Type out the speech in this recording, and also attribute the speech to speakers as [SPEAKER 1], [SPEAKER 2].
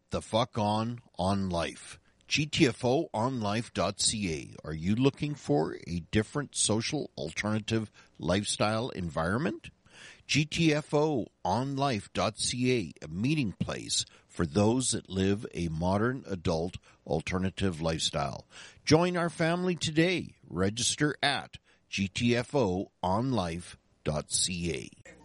[SPEAKER 1] Get the fuck on life. GTFOonlife.ca. Are you looking for a different social alternative lifestyle environment? GTFOonlife.ca, a meeting place for those that live a modern adult alternative lifestyle. Join our family today. Register at GTFOonlife.ca.